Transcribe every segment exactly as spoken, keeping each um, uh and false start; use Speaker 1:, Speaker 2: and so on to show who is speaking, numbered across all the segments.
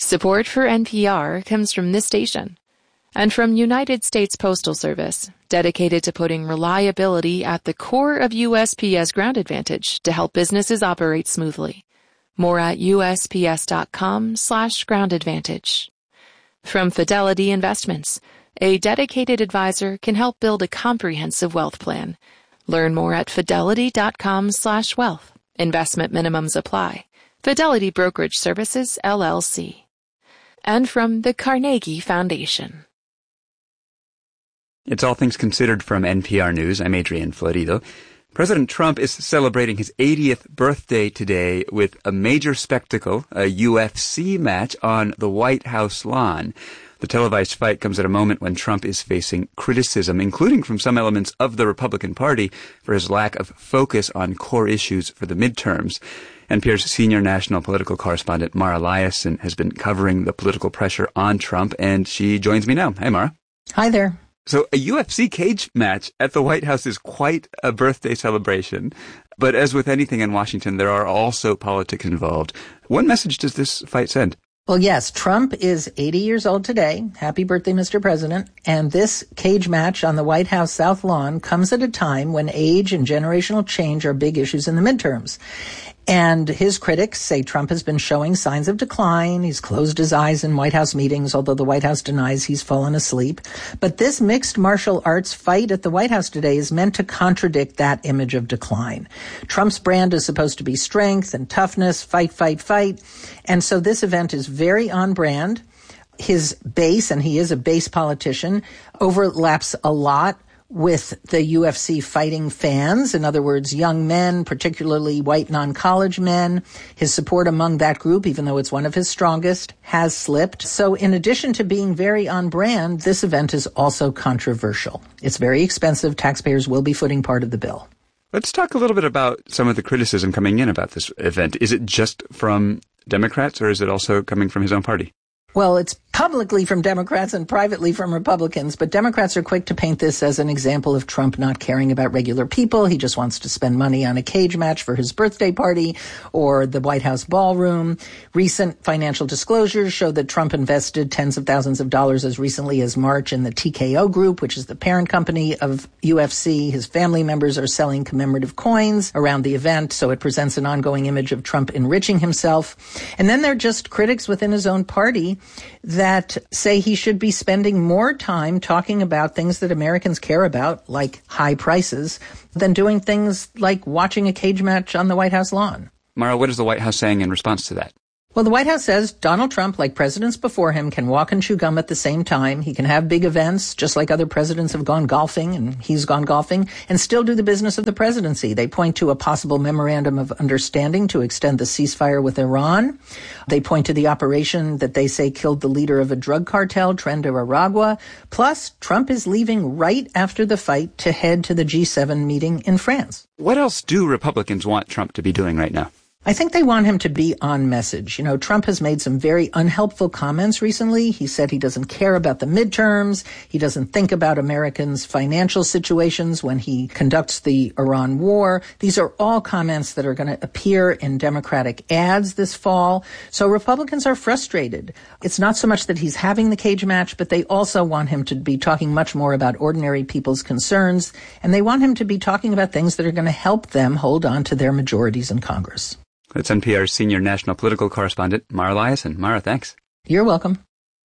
Speaker 1: Support for N P R comes from this station and from United States Postal Service, dedicated to putting reliability at the core of U S P S Ground Advantage to help businesses operate smoothly. More at usps.com slash ground advantage. From Fidelity Investments, a dedicated advisor can help build a comprehensive wealth plan. Learn more at fidelity.com slash wealth. Investment minimums apply. Fidelity Brokerage Services, L L C. And from the Carnegie Foundation.
Speaker 2: It's All Things Considered from N P R News. I'm Adrian Florido. President Trump is celebrating his eightieth birthday today with a major spectacle, a U F C match on the White House lawn. The televised fight comes at a moment when Trump is facing criticism, including from some elements of the Republican Party, for his lack of focus on core issues for the midterms. N P R's senior national political correspondent, Mara Liasson, has been covering the political pressure on Trump, and she joins me now. Hi, Mara.
Speaker 3: Hi there.
Speaker 2: So a U F C cage match at the White House is quite a birthday celebration. But as with anything in Washington, there are also politics involved. What message does this fight send?
Speaker 3: Well, yes, Trump is eighty years old today. Happy birthday, Mister President. And this cage match on the White House South Lawn comes at a time when age and generational change are big issues in the midterms. And his critics say Trump has been showing signs of decline. He's closed his eyes in White House meetings, although the White House denies he's fallen asleep. But this mixed martial arts fight at the White House today is meant to contradict that image of decline. Trump's brand is supposed to be strength and toughness, fight, fight, fight. And so this event is very on brand. His base, and he is a base politician, overlaps a lot with the U F C fighting fans. In other words, young men, particularly white non-college men. His support among that group, even though it's one of his strongest, has slipped. So in addition to being very on brand, this event is also controversial. It's very expensive. Taxpayers will be footing part of the bill.
Speaker 2: Let's talk a little bit about some of the criticism coming in about this event. Is it just from Democrats, or is it also coming from his own party?
Speaker 3: Well, it's publicly from Democrats and privately from Republicans, but Democrats are quick to paint this as an example of Trump not caring about regular people. He just wants to spend money on a cage match for his birthday party or the White House ballroom. Recent financial disclosures show that Trump invested tens of thousands of dollars as recently as March in the T K O Group, which is the parent company of U F C. His family members are selling commemorative coins around the event, so it presents an ongoing image of Trump enriching himself. And then there are just critics within his own party that say he should be spending more time talking about things that Americans care about, like high prices, than doing things like watching a cage match on the White House lawn.
Speaker 2: Mara, what is the White House saying in response to that?
Speaker 3: Well, the White House says Donald Trump, like presidents before him, can walk and chew gum at the same time. He can have big events, just like other presidents have gone golfing, and he's gone golfing, and still do the business of the presidency. They point to a possible memorandum of understanding to extend the ceasefire with Iran. They point to the operation that they say killed the leader of a drug cartel, Tren de Aragua. Plus, Trump is leaving right after the fight to head to the G seven meeting in France.
Speaker 2: What else do Republicans want Trump to be doing right now?
Speaker 3: I think they want him to be on message. You know, Trump has made some very unhelpful comments recently. He said he doesn't care about the midterms. He doesn't think about Americans' financial situations when he conducts the Iran war. These are all comments that are going to appear in Democratic ads this fall. So Republicans are frustrated. It's not so much that he's having the cage match, but they also want him to be talking much more about ordinary people's concerns. And they want him to be talking about things that are going to help them hold on to their majorities in Congress.
Speaker 2: That's N P R's senior national political correspondent, Mara Liasson. Mara, thanks.
Speaker 3: You're welcome.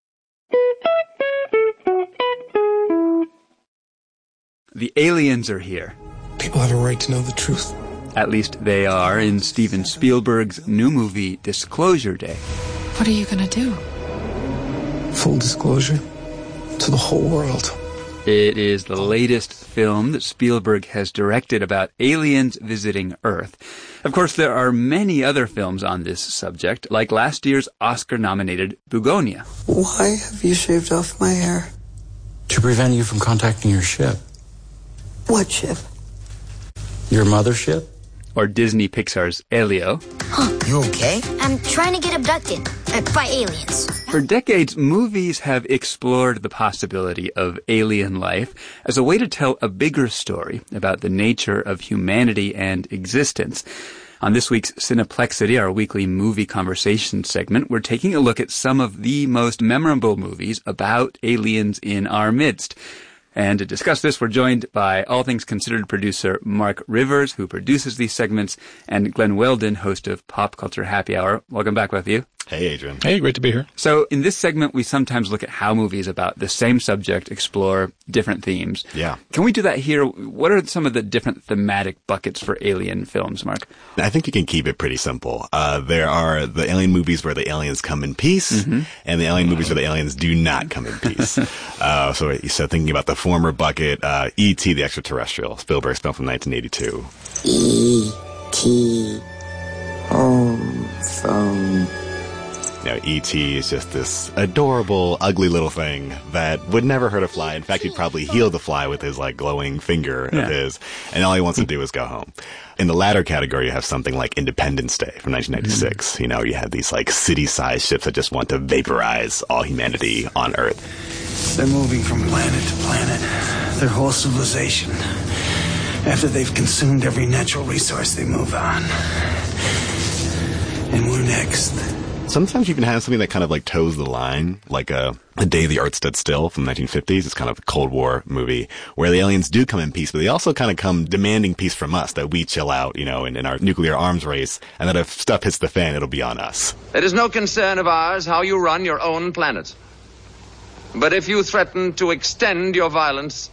Speaker 2: The aliens are here.
Speaker 4: People have a right to know the truth.
Speaker 2: At least they are in Steven Spielberg's new movie, Disclosure Day.
Speaker 5: What are you going to do?
Speaker 4: Full disclosure to the whole world.
Speaker 2: It is the latest film that Spielberg has directed about aliens visiting Earth. Of course, there are many other films on this subject, like last year's Oscar-nominated Bugonia.
Speaker 6: Why have you shaved off my hair?
Speaker 7: To prevent you from contacting your ship.
Speaker 6: What ship?
Speaker 7: Your mothership?
Speaker 2: Or Disney Pixar's Elio.
Speaker 8: Huh. You okay? I'm trying to get abducted uh, by aliens.
Speaker 2: For decades, movies have explored the possibility of alien life as a way to tell a bigger story about the nature of humanity and existence. On this week's Cineplexity, our weekly movie conversation segment, we're taking a look at some of the most memorable movies about aliens in our midst. And to discuss this, we're joined by All Things Considered producer Mark Rivers, who produces these segments, and Glenn Weldon, host of Pop Culture Happy Hour. Welcome back, both of you.
Speaker 5: Hey, Adrian.
Speaker 9: Hey, great to be here.
Speaker 2: So in this segment, we sometimes look at how movies about the same subject explore different themes.
Speaker 5: Yeah.
Speaker 2: Can we do that here? What are some of the different thematic buckets for alien films, Mark?
Speaker 5: I think you can keep it pretty simple. Uh, there are the alien movies where the aliens come in peace, mm-hmm. and the alien movies where the aliens do not come in peace. uh, so, so thinking about the former bucket, uh, E T the Extraterrestrial, Spielberg's film from nineteen eighty-two.
Speaker 6: E T Home Phone.
Speaker 5: You know, E T is just this adorable, ugly little thing that would never hurt a fly. In fact, he'd probably heal the fly with his, like, glowing finger
Speaker 2: yeah.
Speaker 5: of his. And all he wants to do is go home. In the latter category, you have something like Independence Day from nineteen ninety-six. Mm-hmm. You know, you have these, like, city-sized ships that just want to vaporize all humanity on Earth.
Speaker 10: They're moving from planet to planet. Their whole civilization. After they've consumed every natural resource, they move on. And we're next.
Speaker 5: Sometimes you can have something that kind of like toes the line, like a, a Day the Earth Stood Still from the nineteen fifties. It's kind of a Cold War movie where the aliens do come in peace, but they also kind of come demanding peace from us, that we chill out, you know, in, in our nuclear arms race, and that if stuff hits the fan, it'll be on us.
Speaker 11: It is no concern of ours how you run your own planet. But if you threaten to extend your violence,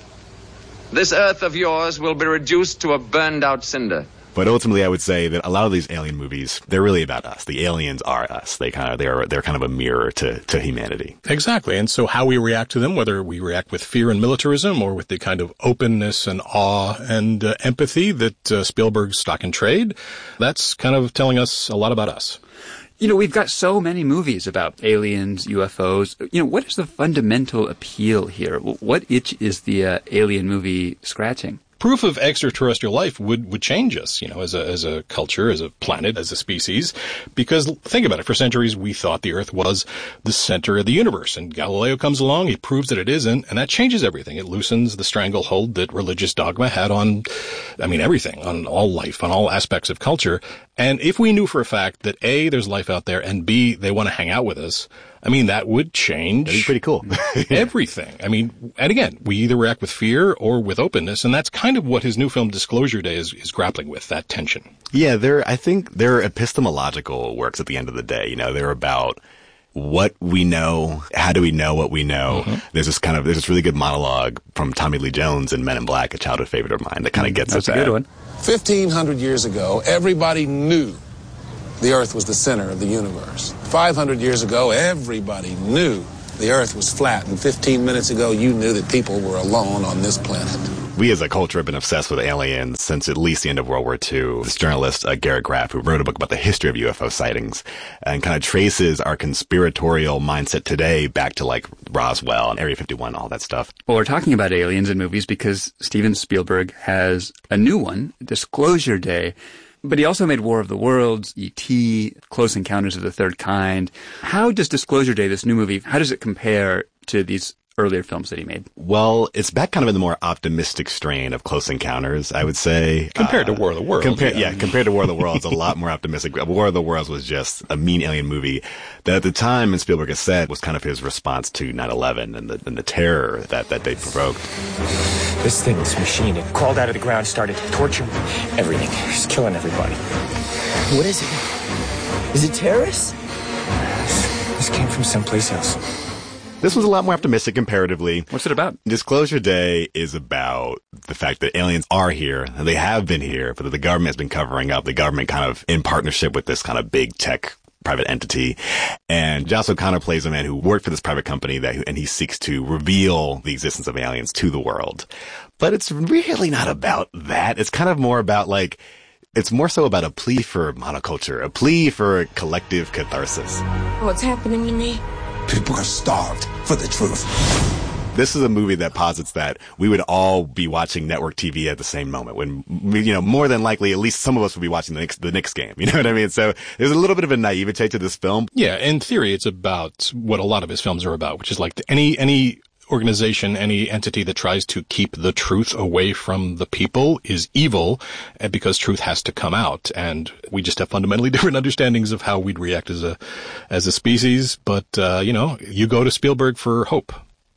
Speaker 11: this Earth of yours will be reduced to a burned-out cinder.
Speaker 5: But ultimately, I would say that a lot of these alien movies, they're really about us. The aliens are us. They kind of, they're, they're kind of a mirror to, to humanity.
Speaker 9: Exactly. And so how we react to them, whether we react with fear and militarism or with the kind of openness and awe and uh, empathy that uh, Spielberg's stock in trade, that's kind of telling us a lot about us.
Speaker 2: You know, we've got so many movies about aliens, U F Os. You know, what is the fundamental appeal here? What itch is the uh, alien movie scratching?
Speaker 9: Proof of extraterrestrial life would, would change us, you know, as a, as a culture, as a planet, as a species. Because think about it. For centuries, we thought the Earth was the center of the universe. And Galileo comes along, he proves that it isn't, and that changes everything. It loosens the stranglehold that religious dogma had on, I mean, everything, on all life, on all aspects of culture. And if we knew for a fact that A, there's life out there, and B, they want to hang out with us, I mean, that would change.
Speaker 5: That'd be pretty cool.
Speaker 9: everything. I mean, and again, we either react with fear or with openness, and that's kind of what his new film Disclosure Day is, is grappling with, that tension.
Speaker 5: Yeah, they're, I think they're epistemological works at the end of the day. You know, they're about what we know, how do we know what we know. Mm-hmm. There's this kind of, there's this really good monologue from Tommy Lee Jones in Men in Black, a childhood favorite of mine, that kind of gets
Speaker 2: That's
Speaker 5: at
Speaker 2: a
Speaker 5: that.
Speaker 2: good one.
Speaker 12: fifteen hundred years ago, everybody knew the Earth was the center of the universe. five hundred years ago, everybody knew the Earth was flat. And fifteen minutes ago, you knew that people were alone on this planet.
Speaker 5: We as a culture have been obsessed with aliens since at least the end of World War Two. This journalist, uh, Garrett Graff, who wrote a book about the history of U F O sightings and kind of traces our conspiratorial mindset today back to like Roswell and Area fifty-one, all that stuff.
Speaker 2: Well, we're talking about aliens in movies because Steven Spielberg has a new one, Disclosure Day. But he also made War of the Worlds, E T, Close Encounters of the Third Kind. How does Disclosure Day, this new movie, how does it compare to these earlier films that he made?
Speaker 5: Well, it's back kind of in the more optimistic strain of Close Encounters, I would say.
Speaker 9: Compared
Speaker 5: uh,
Speaker 9: to War of the Worlds.
Speaker 5: Compare,
Speaker 9: yeah.
Speaker 5: yeah, compared to War of the Worlds, a lot more optimistic. War of the Worlds was just a mean alien movie that at the time, and Spielberg has said, was kind of his response to nine eleven and the, and the terror that, that they provoked.
Speaker 13: This thing, this machine, it crawled out of the ground, started torturing everything. It's killing everybody.
Speaker 14: What is it? Is it terrorists?
Speaker 13: This came from someplace else.
Speaker 5: This was a lot more optimistic comparatively.
Speaker 2: What's it about?
Speaker 5: Disclosure Day is about the fact that aliens are here, and they have been here, but that the government has been covering up. The government kind of in partnership with this kind of big tech private entity. And Joss O'Connor plays a man who worked for this private company that, and he seeks to reveal the existence of aliens to the world. But it's really not about that. It's kind of more about like, it's more so about a plea for monoculture, a plea for collective catharsis.
Speaker 14: What's happening to me?
Speaker 10: People are starved for the truth.
Speaker 5: This is a movie that posits that we would all be watching network T V at the same moment when, you know, more than likely, at least some of us would be watching the Knicks, the Knicks game. You know what I mean? So there's a little bit of a naivete to this film.
Speaker 9: Yeah, in theory, it's about what a lot of his films are about, which is like any, any organization, any entity that tries to keep the truth away from the people is evil, because truth has to come out. And we just have fundamentally different understandings of how we'd react as a as a species. But, uh, you know, you go to Spielberg for hope.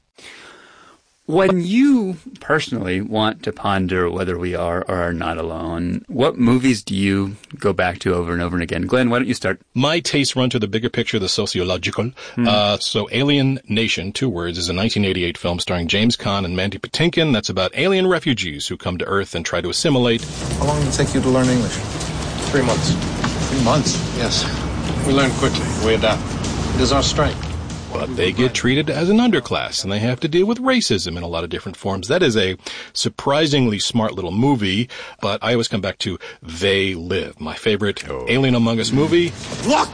Speaker 2: When you personally want to ponder whether we are or are not alone, what movies do you go back to over and over and again? Glenn, why don't you start?
Speaker 9: My tastes run to the bigger picture, the sociological. Mm. Uh, so Alien Nation, two words, is a nineteen eighty-eight film starring James Caan and Mandy Patinkin. That's about alien refugees who come to Earth and try to assimilate.
Speaker 12: How long did it take you to learn English?
Speaker 15: Three months.
Speaker 12: Three months?
Speaker 15: Yes. We learn quickly. We adapt. It is our strength.
Speaker 9: But they get treated as an underclass, and they have to deal with racism in a lot of different forms. That is a surprisingly smart little movie, but I always come back to They Live, my favorite oh. Alien Among Us movie.
Speaker 10: Look!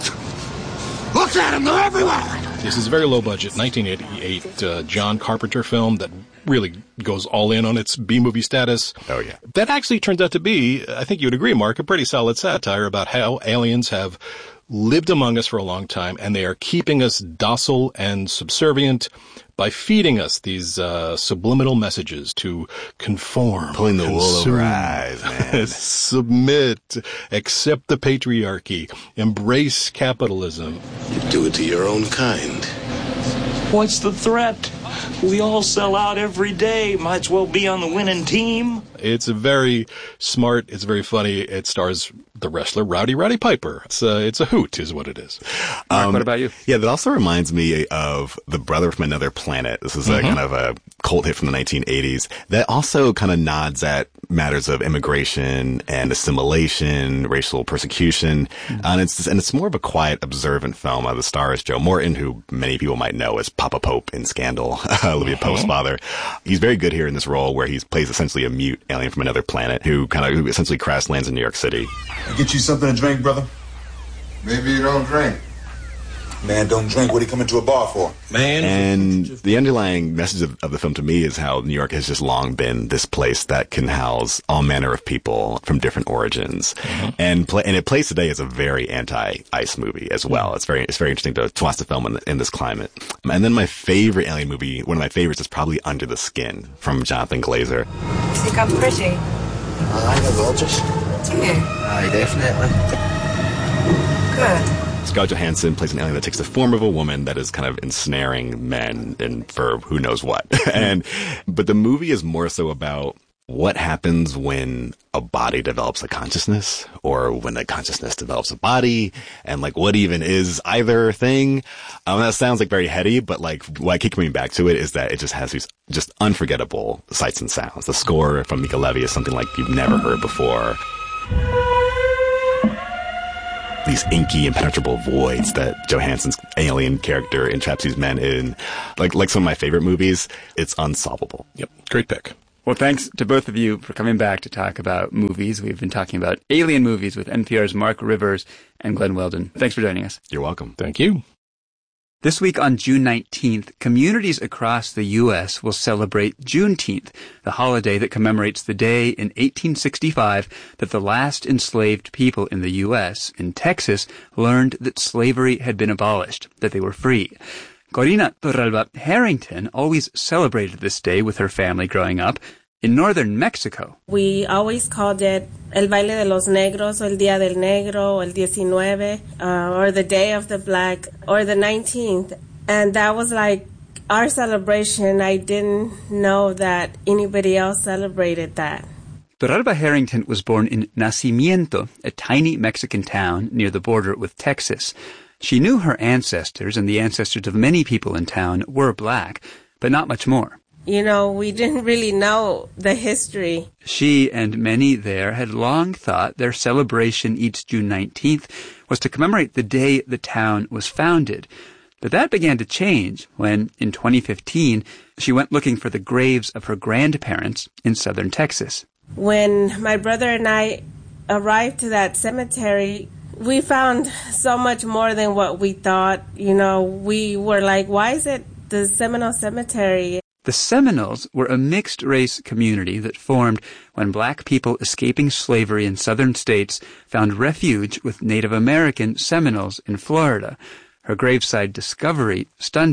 Speaker 10: Look at them! They're everywhere!
Speaker 9: This is a very low-budget nineteen eighty-eight uh, John Carpenter film that really goes all in on its B-movie status.
Speaker 5: Oh, yeah.
Speaker 9: That actually turns out to be, I think you would agree, Mark, a pretty solid satire about how aliens have lived among us for a long time, and they are keeping us docile and subservient by feeding us these uh, subliminal messages to conform,
Speaker 5: pulling the
Speaker 9: consume,
Speaker 5: wool over our eyes, man.
Speaker 9: submit, accept the patriarchy, embrace capitalism.
Speaker 10: You do it to your own kind.
Speaker 14: What's the threat? We all sell out every day. Might as well be on the winning team.
Speaker 9: It's a very smart, it's very funny. It stars the wrestler Rowdy Roddy Piper. It's a, it's a hoot is what it is.
Speaker 2: Mark,
Speaker 5: um,
Speaker 2: what about you?
Speaker 5: Yeah, that also reminds me of The Brother from Another Planet. This is a mm-hmm. kind of a cult hit from the nineteen eighties that also kind of nods at matters of immigration and assimilation, racial persecution. Mm-hmm. And it's and it's more of a quiet, observant film. Uh, the star is Joe Morton, who many people might know as Papa Pope in Scandal, Olivia mm-hmm. Pope's father. He's very good here in this role where he plays essentially a mute alien from another planet who kind of who essentially crash lands in New York City.
Speaker 16: Get you something to drink, brother?
Speaker 17: Maybe you don't drink.
Speaker 16: Man don't drink. What do you come into a bar for?
Speaker 9: Man.
Speaker 5: And the underlying message of, of the film to me is how New York has just long been this place that can house all manner of people from different origins. Mm-hmm. And play, and it plays today as a very anti-ICE movie as well. Mm-hmm. It's very, it's very interesting to, to watch the film in, in this climate. And then my favorite alien movie, one of my favorites, is probably Under the Skin from Jonathan Glazer.
Speaker 18: You think I'm pretty?
Speaker 14: Aye, they're gorgeous.
Speaker 18: Do you?
Speaker 14: Aye, definitely.
Speaker 18: Good.
Speaker 5: Scarlett Johansson plays an alien that takes the form of a woman that is kind of ensnaring men and for who knows what. and but the movie is more so about what happens when a body develops a consciousness, or when a consciousness develops a body, and like what even is either thing. Um, that sounds like very heady, but like why I keep coming back to it is that it just has these just unforgettable sights and sounds. The score from Mica Levi is something like you've never heard before. These inky, impenetrable voids that Johansson's alien character entraps these men in. Like, like some of my favorite movies, it's unsolvable.
Speaker 9: Yep. Great pick.
Speaker 2: Well, thanks to both of you for coming back to talk about movies. We've been talking about alien movies with N P R's Mark Rivers and Glenn Weldon. Thanks for joining us.
Speaker 5: You're welcome.
Speaker 9: Thank you.
Speaker 2: This week on June nineteenth, communities across the U S will celebrate Juneteenth, the holiday that commemorates the day in eighteen sixty-five that the last enslaved people in the U S, in Texas, learned that slavery had been abolished, that they were free. Corina Torralba Harrington always celebrated this day with her family growing up. In northern Mexico,
Speaker 19: we always called it El Baile de los Negros, or El Día del Negro, or El diecinueve, uh, or the Day of the Black, or the nineteenth. And that was like our celebration. I didn't know that anybody else celebrated that.
Speaker 2: Torralba Harrington was born in Nacimiento, a tiny Mexican town near the border with Texas. She knew her ancestors, and the ancestors of many people in town were black, but not much more.
Speaker 19: You know, we didn't really know the history.
Speaker 2: She and many there had long thought their celebration each June nineteenth was to commemorate the day the town was founded. But that began to change when, in twenty fifteen, she went looking for the graves of her grandparents in southern Texas.
Speaker 19: When my brother and I arrived to that cemetery, we found so much more than what we thought. You know, we were like, why is it the Seminole Cemetery?
Speaker 2: The Seminoles were a mixed-race community that formed when black people escaping slavery in southern states found refuge with Native American Seminoles in Florida. Her graveside discovery stunned her,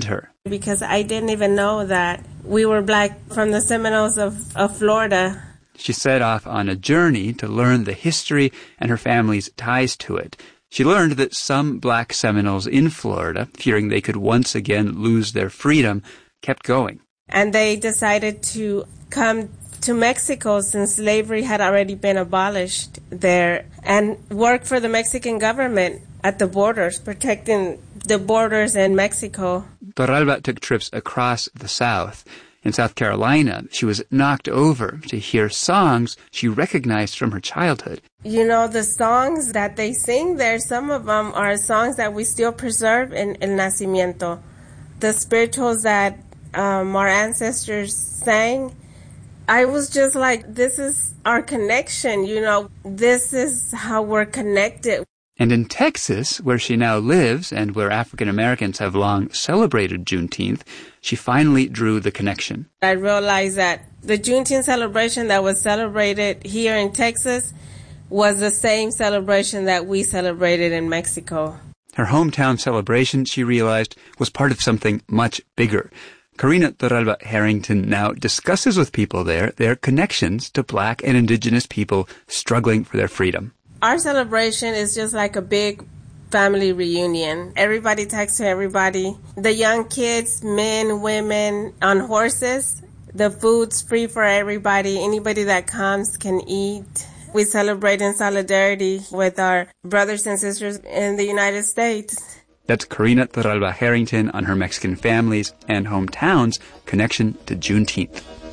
Speaker 19: because I didn't even know that we were black from the Seminoles of, of Florida.
Speaker 2: She set off on a journey to learn the history and her family's ties to it. She learned that some black Seminoles in Florida, fearing they could once again lose their freedom, kept going.
Speaker 19: And they decided to come to Mexico since slavery had already been abolished there and work for the Mexican government at the borders, protecting the borders in Mexico.
Speaker 2: Torralba took trips across the South. In South Carolina, she was knocked over to hear songs she recognized from her childhood.
Speaker 19: You know, the songs that they sing there, some of them are songs that we still preserve in El Nacimiento. The spirituals that um, our ancestors sang, I was just like, this is our connection, you know, this is how we're connected.
Speaker 2: And in Texas, where she now lives and where African Americans have long celebrated Juneteenth, she finally drew the connection.
Speaker 19: I realized that the Juneteenth celebration that was celebrated here in Texas was the same celebration that we celebrated in Mexico.
Speaker 2: Her hometown celebration, she realized, was part of something much bigger. Karina Torralba Harrington now discusses with people there their connections to black and indigenous people struggling for their freedom.
Speaker 19: Our celebration is just like a big family reunion. Everybody talks to everybody. The young kids, men, women, on horses. The food's free for everybody. Anybody that comes can eat. We celebrate in solidarity with our brothers and sisters in the United States.
Speaker 2: That's Karina Torralba Harrington on her Mexican families and hometowns connection to Juneteenth.